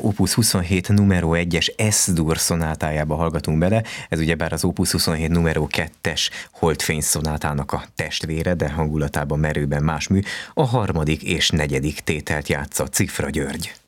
Opus 27 numero 1-es S-dur szonátájába hallgatunk bele, ez ugyebár az Opus 27 numero 2-es Holdfény szonátának a testvére, de hangulatában merőben más mű, a harmadik és negyedik tételt játsza Cifra György.